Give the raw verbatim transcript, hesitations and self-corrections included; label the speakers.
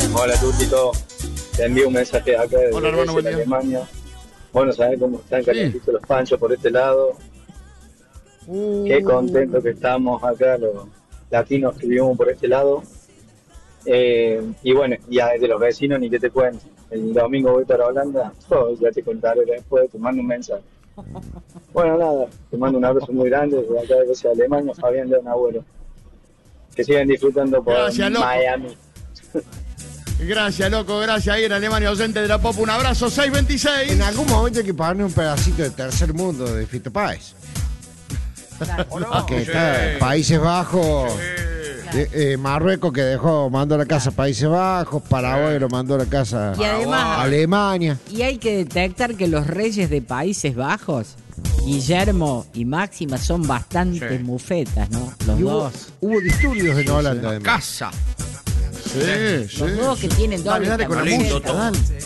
Speaker 1: Hola, Tutito. Te envío un mensaje acá desde
Speaker 2: Hola, hermano, buen día.
Speaker 1: Alemania. Bueno, ¿sabés cómo están
Speaker 2: Sí.
Speaker 1: calientitos los panchos por este lado?
Speaker 2: Uh,
Speaker 1: Qué contentos que estamos acá, los latinos que vivimos por este lado. Eh, y bueno, ya de los vecinos, ni que te cuento. El domingo voy para Holanda. Oh, ya te contaré después, te mando un mensaje. Bueno, nada, te mando un abrazo muy grande desde acá desde Alemania, Fabián León Abuelo. Que sigan disfrutando por
Speaker 2: Gracias, loco.
Speaker 1: Miami.
Speaker 2: Gracias, loco, gracias. Ahí en Alemania, ausente de la pop. Un abrazo, seis veintiséis.
Speaker 3: En algún momento hay que poner un pedacito de tercer mundo de Fito Páez.
Speaker 2: ¿O no?
Speaker 3: Que
Speaker 2: Sí.
Speaker 3: está Países Bajos,
Speaker 2: Sí.
Speaker 3: eh, eh, Marruecos que dejó, mandó a la casa a Países Bajos, Paraguay lo mandó a la casa
Speaker 4: Y además-
Speaker 3: a Alemania.
Speaker 4: Y hay que detectar que los reyes de Países Bajos, Guillermo y Máxima, son bastante
Speaker 2: Sí.
Speaker 4: mufetas, ¿no? Los
Speaker 3: Y hubo,
Speaker 4: dos.
Speaker 3: hubo disturbios en Holanda además.
Speaker 2: Casa. Sí, sí.
Speaker 4: Los dos que tienen
Speaker 2: Dale,
Speaker 4: doble
Speaker 2: dale con la
Speaker 4: camiseta.
Speaker 2: música,
Speaker 4: Dale.